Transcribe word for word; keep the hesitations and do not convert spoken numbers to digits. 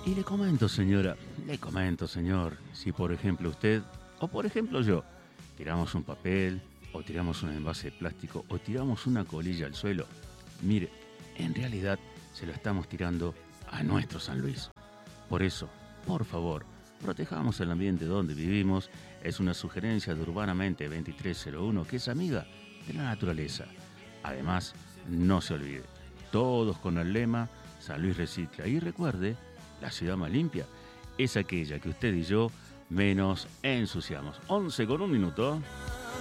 Y le comento, señora, le comento, señor, si por ejemplo usted, o por ejemplo yo, tiramos un papel, o tiramos un envase de plástico, o tiramos una colilla al suelo, mire, en realidad se lo estamos tirando a nuestro San Luis. Por eso, por favor, protejamos el ambiente donde vivimos. Es una sugerencia de Urbanamente veintitrés cero uno, que es amiga de la naturaleza. Además, no se olvide, todos con el lema San Luis recicla. Y recuerde, la ciudad más limpia es aquella que usted y yo menos ensuciamos. once con un minuto.